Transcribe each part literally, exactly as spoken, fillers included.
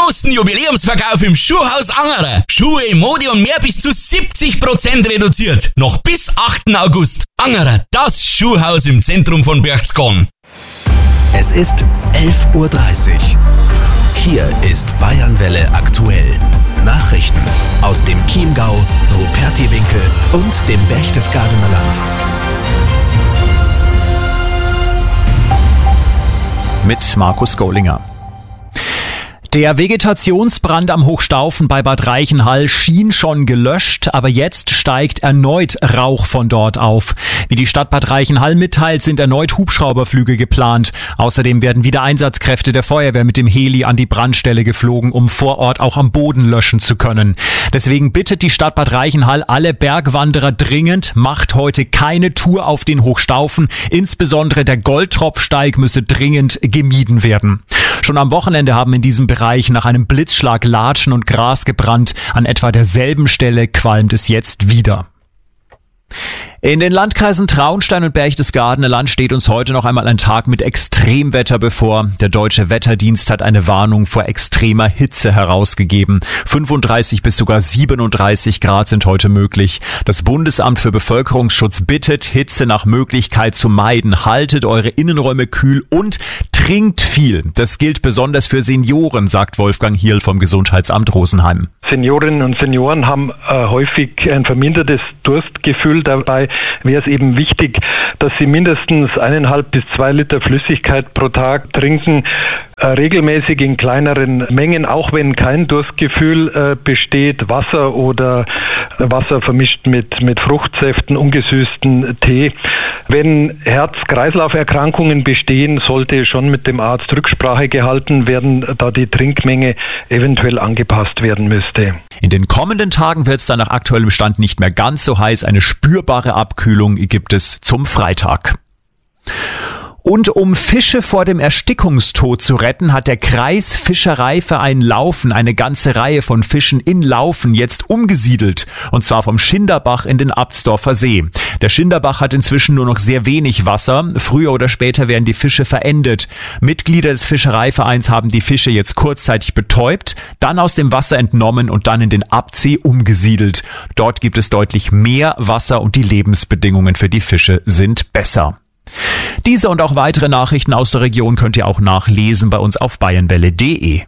großen Jubiläumsverkauf im Schuhhaus Angerer. Schuhe, Mode und mehr bis zu siebzig Prozent reduziert. Noch bis achten August. Angerer, das Schuhhaus im Zentrum von Berchtesgaden. Es ist elf Uhr dreißig. Hier ist Bayernwelle aktuell. Nachrichten aus dem Chiemgau, Rupertiwinkel und dem Berchtesgadener Land. Mit Markus Gollinger. Der Vegetationsbrand am Hochstaufen bei Bad Reichenhall schien schon gelöscht, aber jetzt steigt erneut Rauch von dort auf. Wie die Stadt Bad Reichenhall mitteilt, sind erneut Hubschrauberflüge geplant. Außerdem werden wieder Einsatzkräfte der Feuerwehr mit dem Heli an die Brandstelle geflogen, um vor Ort auch am Boden löschen zu können. Deswegen bittet die Stadt Bad Reichenhall alle Bergwanderer dringend, macht heute keine Tour auf den Hochstaufen. Insbesondere der Goldtropfsteig müsse dringend gemieden werden. Schon am Wochenende haben in diesem Bereich nach einem Blitzschlag Latschen und Gras gebrannt. An etwa derselben Stelle qualmt es jetzt wieder. In den Landkreisen Traunstein und Berchtesgadener Land steht uns heute noch einmal ein Tag mit Extremwetter bevor. Der Deutsche Wetterdienst hat eine Warnung vor extremer Hitze herausgegeben. fünfunddreißig bis sogar siebenunddreißig Grad sind heute möglich. Das Bundesamt für Bevölkerungsschutz bittet, Hitze nach Möglichkeit zu meiden. Haltet eure Innenräume kühl und trinkt viel. Das gilt besonders für Senioren, sagt Wolfgang Hierl vom Gesundheitsamt Rosenheim. Seniorinnen und Senioren haben äh, häufig ein vermindertes Durstgefühl. Dabei wäre es eben wichtig, dass sie mindestens eineinhalb bis zwei Liter Flüssigkeit pro Tag trinken, äh, regelmäßig in kleineren Mengen, auch wenn kein Durstgefühl äh, besteht, Wasser oder Wasser vermischt mit, mit Fruchtsäften, ungesüßten Tee. Wenn Herz-Kreislauf-Erkrankungen bestehen, sollte schon mit dem Arzt Rücksprache gehalten werden, da die Trinkmenge eventuell angepasst werden müsste. In den kommenden Tagen wird es dann nach aktuellem Stand nicht mehr ganz so heiß. Eine spürbare Abkühlung gibt es zum Freitag. Und um Fische vor dem Erstickungstod zu retten, hat der Kreisfischereiverein Laufen eine ganze Reihe von Fischen in Laufen jetzt umgesiedelt. Und zwar vom Schinderbach in den Absdorfer See. Der Schinderbach hat inzwischen nur noch sehr wenig Wasser. Früher oder später werden die Fische verendet. Mitglieder des Fischereivereins haben die Fische jetzt kurzzeitig betäubt, dann aus dem Wasser entnommen und dann in den Absee umgesiedelt. Dort gibt es deutlich mehr Wasser und die Lebensbedingungen für die Fische sind besser. Diese und auch weitere Nachrichten aus der Region könnt ihr auch nachlesen bei uns auf bayernwelle punkt de.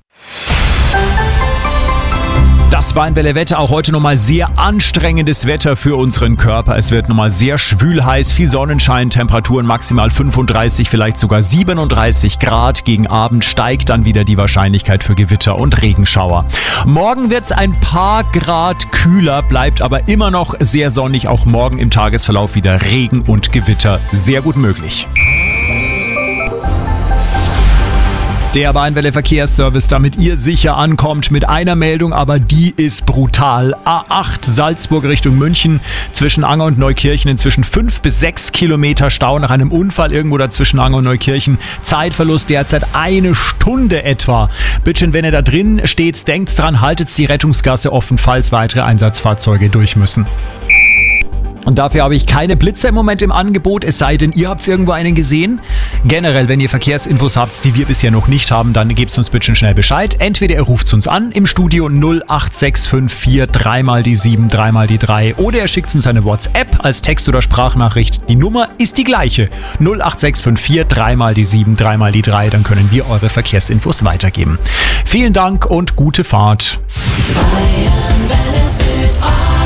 Das Bayernwelle-Wetter, auch heute nochmal sehr anstrengendes Wetter für unseren Körper. Es wird nochmal sehr schwül heiß, viel Sonnenschein, Temperaturen maximal fünfunddreißig, vielleicht sogar siebenunddreißig Grad. Gegen Abend steigt dann wieder die Wahrscheinlichkeit für Gewitter und Regenschauer. Morgen wird es ein paar Grad kühler, bleibt aber immer noch sehr sonnig. Auch morgen im Tagesverlauf wieder Regen und Gewitter sehr gut möglich. Der Bayernwelle Verkehrsservice, damit ihr sicher ankommt mit einer Meldung, aber die ist brutal. A acht Salzburg Richtung München, zwischen Anger und Neukirchen inzwischen fünf bis sechs Kilometer Stau nach einem Unfall irgendwo dazwischen Anger und Neukirchen. Zeitverlust derzeit eine Stunde etwa. Bitte schön, wenn ihr da drin steht, denkt dran, haltet die Rettungsgasse offen, falls weitere Einsatzfahrzeuge durch müssen. Und dafür habe ich keine Blitzer im Moment im Angebot, es sei denn, ihr habt irgendwo einen gesehen. Generell, wenn ihr Verkehrsinfos habt, die wir bisher noch nicht haben, dann gebt uns bitte schnell Bescheid. Entweder ihr ruft uns an im Studio null acht sechs fünf vier drei mal die sieben, drei mal die drei oder ihr schickt uns eine WhatsApp als Text- oder Sprachnachricht. Die Nummer ist die gleiche. null acht sechs fünf vier drei mal die sieben, drei mal die drei. Dann können wir eure Verkehrsinfos weitergeben. Vielen Dank und gute Fahrt.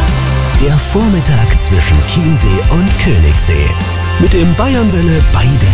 Der Vormittag zwischen Chiemsee und Königssee. Mit dem Bayernwelle Beider